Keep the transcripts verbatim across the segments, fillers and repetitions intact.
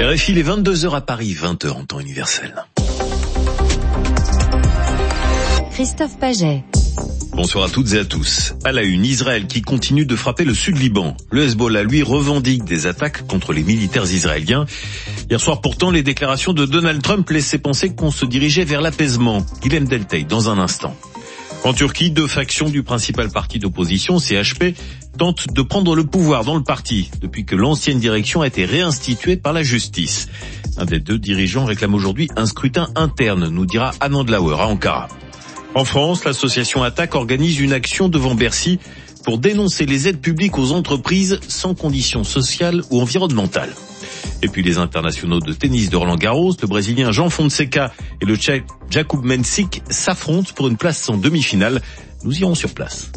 R F I, les vingt-deux heures à Paris, vingt heures en temps universel. Christophe Paget. Bonsoir à toutes et à tous. À la une, Israël qui continue de frapper le sud Liban. Le Hezbollah, lui, revendique des attaques contre les militaires israéliens. Hier soir, pourtant, les déclarations de Donald Trump laissaient penser qu'on se dirigeait vers l'apaisement. Guilhem Deltey, dans un instant. En Turquie, deux factions du principal parti d'opposition, C H P, tentent de prendre le pouvoir dans le parti, depuis que l'ancienne direction a été réinstituée par la justice. Un des deux dirigeants réclame aujourd'hui un scrutin interne, nous dira Anand Lauer à Ankara. En France, l'association Attaque organise une action devant Bercy pour dénoncer les aides publiques aux entreprises sans conditions sociales ou environnementales. Et puis les internationaux de tennis de Roland-Garros, le Brésilien Jean Fonseca et le Tchèque Jakub Mensik s'affrontent pour une place en demi-finale. Nous irons sur place.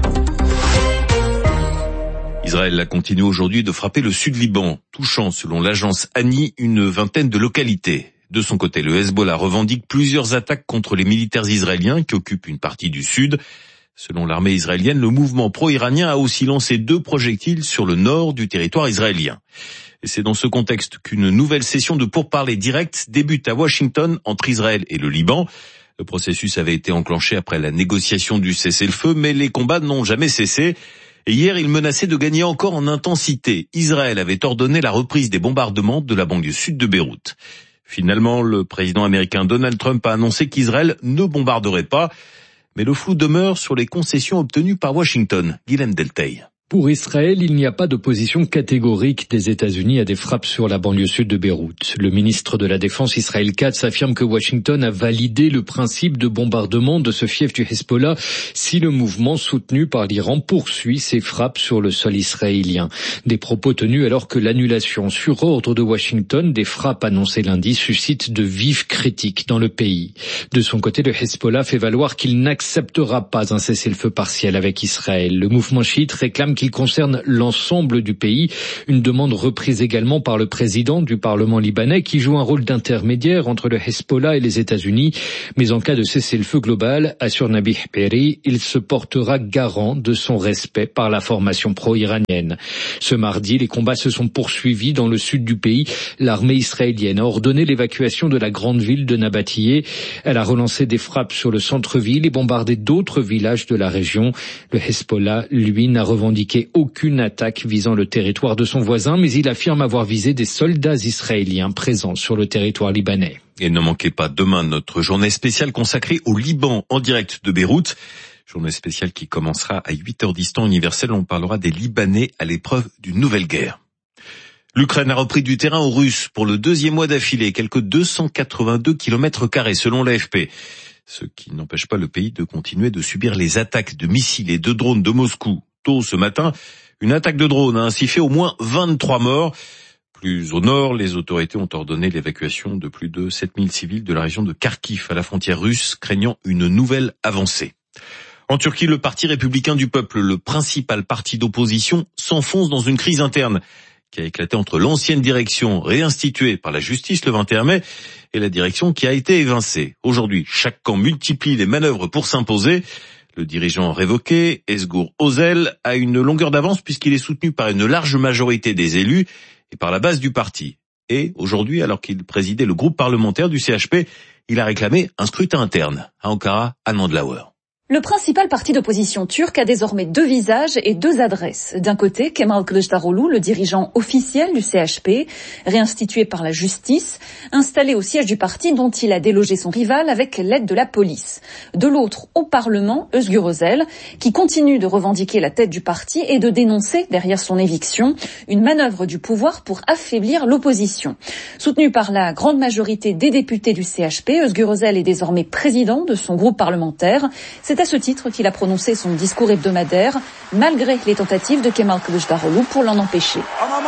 Israël a continué aujourd'hui de frapper le sud Liban, touchant, selon l'agence ANI, une vingtaine de localités. De son côté, le Hezbollah revendique plusieurs attaques contre les militaires israéliens qui occupent une partie du sud. Selon l'armée israélienne, le mouvement pro-iranien a aussi lancé deux projectiles sur le nord du territoire israélien. Et c'est dans ce contexte qu'une nouvelle session de pourparlers directs débute à Washington entre Israël et le Liban. Le processus avait été enclenché après la négociation du cessez-le-feu, mais les combats n'ont jamais cessé. Et hier, il menaçait de gagner encore en intensité. Israël avait ordonné la reprise des bombardements de la banlieue sud de Beyrouth. Finalement, le président américain Donald Trump a annoncé qu'Israël ne bombarderait pas. Mais le flou demeure sur les concessions obtenues par Washington. Guilhem Deltey. Pour Israël, il n'y a pas d'opposition catégorique des États-Unis à des frappes sur la banlieue sud de Beyrouth. Le ministre de la Défense Israël Katz affirme que Washington a validé le principe de bombardement de ce fief du Hezbollah si le mouvement soutenu par l'Iran poursuit ses frappes sur le sol israélien. Des propos tenus alors que l'annulation sur ordre de Washington des frappes annoncées lundi suscite de vives critiques dans le pays. De son côté, le Hezbollah fait valoir qu'il n'acceptera pas un cessez-le-feu partiel avec Israël. Le mouvement chiite réclame qu'il concerne l'ensemble du pays. Une demande reprise également par le président du Parlement libanais qui joue un rôle d'intermédiaire entre le Hezbollah et les États-Unis. Mais en cas de cessez-le-feu global, assure Nabih Berri, il se portera garant de son respect par la formation pro-iranienne. Ce mardi, les combats se sont poursuivis dans le sud du pays. L'armée israélienne a ordonné l'évacuation de la grande ville de Nabatiyeh. Elle a relancé des frappes sur le centre-ville et bombardé d'autres villages de la région. Le Hezbollah, lui, n'a revendiqué aucune attaque visant le territoire de son voisin, mais il affirme avoir visé des soldats israéliens présents sur le territoire libanais. Et ne manquez pas demain notre journée spéciale consacrée au Liban en direct de Beyrouth. Journée spéciale qui commencera à huit heures dix temps universel. On parlera des Libanais à l'épreuve d'une nouvelle guerre. L'Ukraine a repris du terrain aux Russes pour le deuxième mois d'affilée, quelques deux cent quatre-vingt-deux kilomètres carrés selon l'A F P. Ce qui n'empêche pas le pays de continuer de subir les attaques de missiles et de drones de Moscou. Tôt ce matin, une attaque de drone a ainsi fait au moins vingt-trois morts. Plus au nord, les autorités ont ordonné l'évacuation de plus de sept mille civils de la région de Kharkiv à la frontière russe, craignant une nouvelle avancée. En Turquie, le Parti républicain du peuple, le principal parti d'opposition, s'enfonce dans une crise interne qui a éclaté entre l'ancienne direction réinstituée par la justice le vingt et un mai et la direction qui a été évincée. Aujourd'hui, chaque camp multiplie les manœuvres pour s'imposer. Le dirigeant révoqué, Özgür Özel, a une longueur d'avance puisqu'il est soutenu par une large majorité des élus et par la base du parti. Et aujourd'hui, alors qu'il présidait le groupe parlementaire du C H P, il a réclamé un scrutin interne. À Ankara, Anand Lauer. Le principal parti d'opposition turc a désormais deux visages et deux adresses. D'un côté, Kemal Kılıçdaroğlu, le dirigeant officiel du C H P, réinstitué par la justice, installé au siège du parti dont il a délogé son rival avec l'aide de la police. De l'autre, au Parlement, Özgür Özel, qui continue de revendiquer la tête du parti et de dénoncer, derrière son éviction, une manœuvre du pouvoir pour affaiblir l'opposition. Soutenu par la grande majorité des députés du C H P, Özgür Özel est désormais président de son groupe parlementaire. C'est à ce titre qu'il a prononcé son discours hebdomadaire, malgré les tentatives de Kemal Kılıçdaroğlu pour l'en empêcher.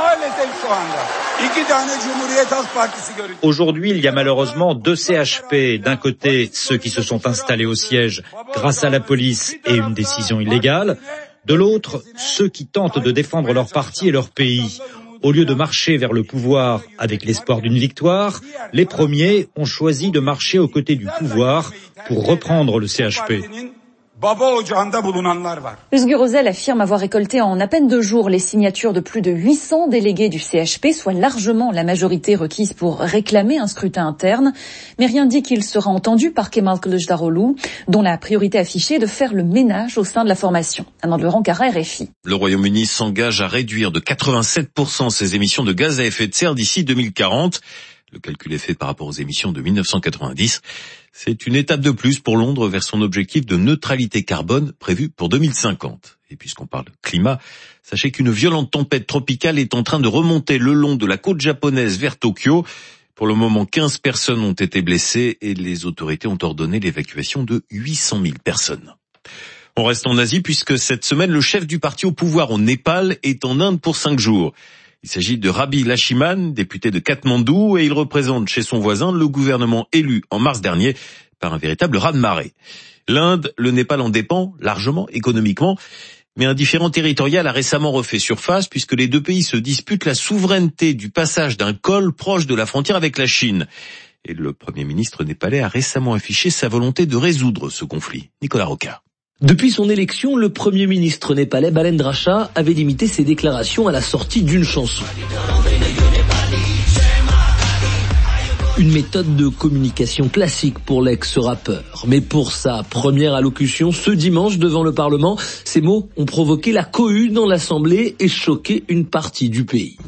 Aujourd'hui, il y a malheureusement deux C H P. D'un côté, ceux qui se sont installés au siège grâce à la police et une décision illégale. De l'autre, ceux qui tentent de défendre leur parti et leur pays. Au lieu de marcher vers le pouvoir avec l'espoir d'une victoire, les premiers ont choisi de marcher aux côtés du pouvoir pour reprendre le C H P. Özgür Özel affirme avoir récolté en à peine deux jours les signatures de plus de huit cents délégués du C H P, soit largement la majorité requise pour réclamer un scrutin interne. Mais rien dit qu'il sera entendu par Kemal Kılıçdaroğlu, dont la priorité affichée est de faire le ménage au sein de la formation. Amanda Rancara, R F I. Le Royaume-Uni s'engage à réduire de quatre-vingt-sept pour cent ses émissions de gaz à effet de serre d'ici deux mille quarante. Le calcul est fait par rapport aux émissions de mille neuf cent quatre-vingt-dix. C'est une étape de plus pour Londres vers son objectif de neutralité carbone prévu pour deux mille cinquante. Et puisqu'on parle de climat, sachez qu'une violente tempête tropicale est en train de remonter le long de la côte japonaise vers Tokyo. Pour le moment, quinze personnes ont été blessées et les autorités ont ordonné l'évacuation de huit cent mille personnes. On reste en Asie puisque cette semaine, le chef du parti au pouvoir au Népal est en Inde pour cinq jours. Il s'agit de Rabi Laxman, député de Katmandou, et il représente chez son voisin le gouvernement élu en mars dernier par un véritable raz-de-marée. L'Inde, le Népal en dépend largement économiquement, mais un différend territorial a récemment refait surface puisque les deux pays se disputent la souveraineté du passage d'un col proche de la frontière avec la Chine. Et le Premier ministre népalais a récemment affiché sa volonté de résoudre ce conflit. Nicolas Rocca. Depuis son élection, le Premier ministre népalais Balendra Shah avait limité ses déclarations à la sortie d'une chanson. Une méthode de communication classique pour l'ex-rappeur. Mais pour sa première allocution ce dimanche devant le Parlement, ces mots ont provoqué la cohue dans l'Assemblée et choqué une partie du pays.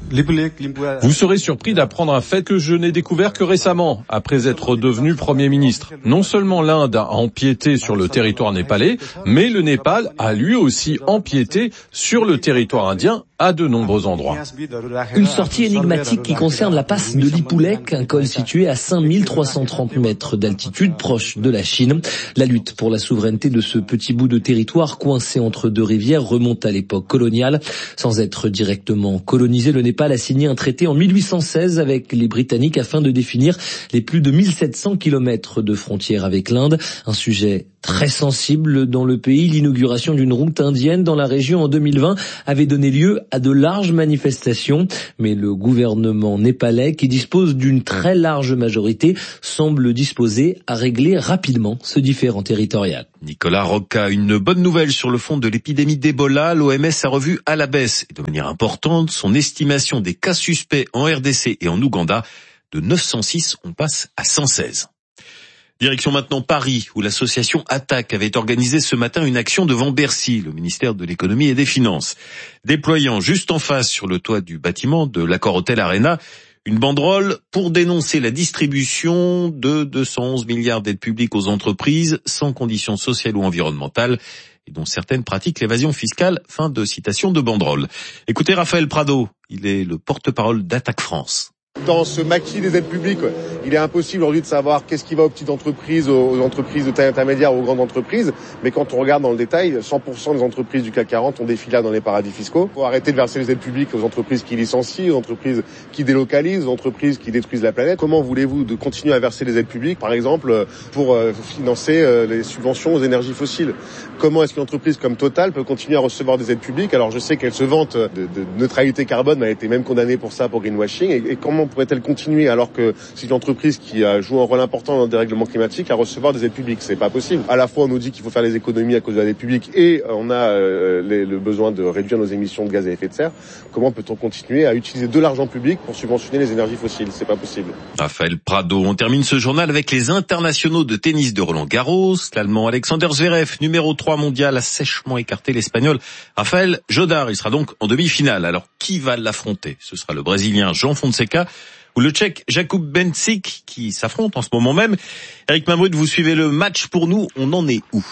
Vous serez surpris d'apprendre un fait que je n'ai découvert que récemment, après être devenu Premier ministre. Non seulement l'Inde a empiété sur le territoire népalais, mais le Népal a lui aussi empiété sur le territoire indien à de nombreux endroits. Une sortie énigmatique qui concerne la passe de Lipulekh, un col situé à cinq mille trois cent trente mètres d'altitude, proche de la Chine. La lutte pour la souveraineté de ce petit bout de territoire coincé entre deux rivières remonte à l'époque coloniale. Sans être directement colonisé, le Népal a signé un traité en mille huit cent seize avec les Britanniques afin de définir les plus de mille sept cents kilomètres de frontière avec l'Inde. Un sujet très sensible dans le pays. L'inauguration d'une route indienne dans la région en deux mille vingt avait donné lieu à de larges manifestations, mais le gouvernement népalais, qui dispose d'une très large majorité, semble disposé à régler rapidement ce différend territorial. Nicolas Rocca, une bonne nouvelle sur le fond de l'épidémie d'Ebola. L'O M S a revu à la baisse, et de manière importante, son estimation des cas suspects en R D C et en Ouganda. De neuf cent six, on passe à cent seize. Direction maintenant Paris, où l'association Attaque avait organisé ce matin une action devant Bercy, le ministère de l'économie et des finances, déployant juste en face sur le toit du bâtiment de l'Accor Hôtel Arena une banderole pour dénoncer la distribution de deux cent onze milliards d'aides publiques aux entreprises sans conditions sociales ou environnementales et dont certaines pratiquent l'évasion fiscale. Fin de citation de banderole. Écoutez Raphaël Prado, il est le porte-parole d'Attaque France. Dans ce maquis des aides publiques, il est impossible aujourd'hui de savoir qu'est-ce qui va aux petites entreprises, aux entreprises de taille intermédiaire, aux grandes entreprises. Mais quand on regarde dans le détail, cent pour cent des entreprises du C A C quarante ont des filiales dans les paradis fiscaux. Il faut arrêter de verser les aides publiques aux entreprises qui licencient, aux entreprises qui délocalisent, aux entreprises qui détruisent la planète. Comment voulez-vous de continuer à verser les aides publiques, par exemple, pour financer les subventions aux énergies fossiles? Comment est-ce qu'une entreprise comme Total peut continuer à recevoir des aides publiques? Alors je sais qu'elle se vante de, de neutralité carbone, mais elle a été même condamnée pour ça, pour greenwashing. Et, et comment pourrait-elle continuer alors que c'est une entreprise qui joue un rôle important dans le dérèglement climatique à recevoir des aides publiques? C'est pas possible. À la fois on nous dit qu'il faut faire des économies à cause de l'aide publique et on a euh, les, le besoin de réduire nos émissions de gaz à effet de serre. Comment peut-on continuer à utiliser de l'argent public pour subventionner les énergies fossiles? C'est pas possible. Raphaël Prado, on termine ce journal avec les internationaux de tennis de Roland-Garros. L'Allemand Alexander Zverev, numéro trois mondial, a sèchement écarté l'Espagnol Rafael Jodar. Il sera donc en demi-finale. Alors qui va l'affronter? Ce sera le Brésilien Jean Fonseca ou le Tchèque Jakub Benčík qui s'affrontent en ce moment même. Eric Mamrud, vous suivez le match pour nous. On en est où?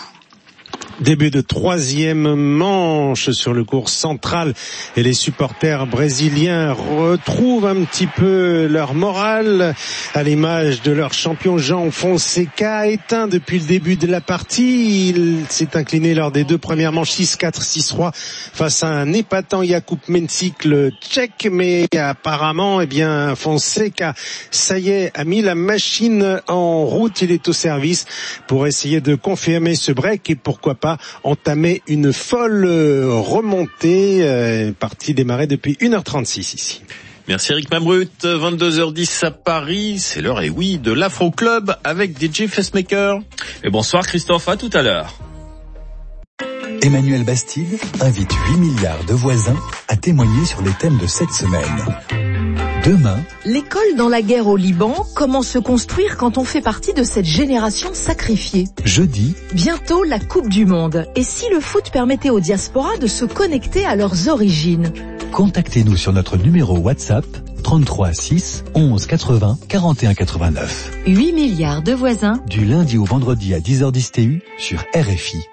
Début de troisième manche sur le court central et les supporters brésiliens retrouvent un petit peu leur morale à l'image de leur champion Jean Fonseca, éteint depuis le début de la partie. Il s'est incliné lors des deux premières manches six quatre, six trois face à un épatant Jakub Benčík, le Tchèque, mais apparemment, eh bien, Fonseca, ça y est, a mis la machine en route. Il est au service pour essayer de confirmer ce break et pourquoi pas entamer une folle remontée, euh, partie démarrée depuis une heure trente-six ici. Merci Eric Mamrut, vingt-deux heures dix à Paris, c'est l'heure, et oui, de l'Afro Club avec D J Facemaker. Et bonsoir Christophe, à tout à l'heure. Emmanuel Bastide invite huit milliards de voisins à témoigner sur les thèmes de cette semaine. Demain, l'école dans la guerre au Liban, comment se construire quand on fait partie de cette génération sacrifiée? Jeudi, bientôt la Coupe du Monde. Et si le foot permettait aux diasporas de se connecter à leurs origines? Contactez-nous sur notre numéro WhatsApp trente-trois six onze quatre-vingts quarante et un quatre-vingt-neuf. huit milliards de voisins. Du lundi au vendredi à dix heures dix T U sur R F I.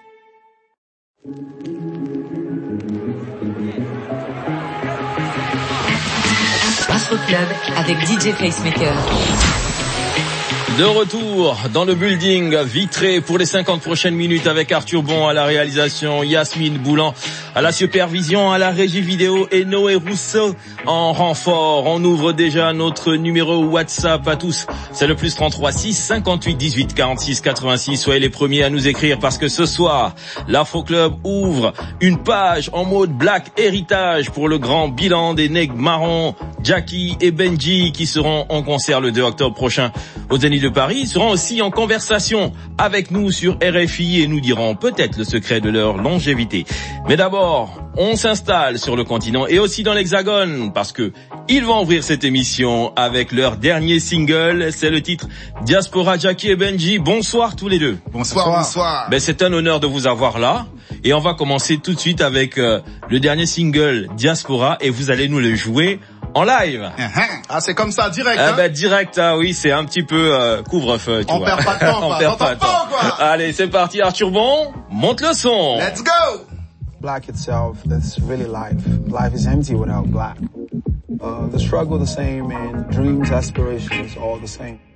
Afro Club avec D J Placemaker. De retour dans le building vitré pour les cinquante prochaines minutes avec Arthur Bon à la réalisation, Yasmine Boulan à la supervision, à la régie vidéo et Noé Rousseau en renfort. On ouvre déjà notre numéro WhatsApp à tous. C'est le plus trente-trois six cinquante-huit dix-huit quarante-six quatre-vingt-six. Soyez les premiers à nous écrire parce que ce soir, l'Afro Club ouvre une page en mode Black Héritage pour le grand bilan des Nègres Marrons, Jackie et Benji qui seront en concert le deux octobre prochain au Zénith de Paris. Ils seront aussi en conversation avec nous sur R F I et nous diront peut-être le secret de leur longévité. Mais d'abord, on s'installe sur le continent et aussi dans l'Hexagone parce que ils vont ouvrir cette émission avec leur dernier single. C'est le titre Diaspora, Jackie et Benji. Bonsoir tous les deux. Bonsoir, bonsoir. bonsoir. Ben, c'est un honneur de vous avoir là. Et on va commencer tout de suite avec euh, le dernier single Diaspora et vous allez nous le jouer en live. Ah, c'est comme ça, direct. Ah hein bah direct, ah oui, c'est un petit peu euh, couvre-feu, tu on vois. Perd pas de temps, on perd pas de temps. Quoi. Allez, c'est parti, Arthur Bon, monte le son. Let's go. Black itself, that's really life. Life is empty without black. Uh, the struggle the same and dreams, aspirations all the same.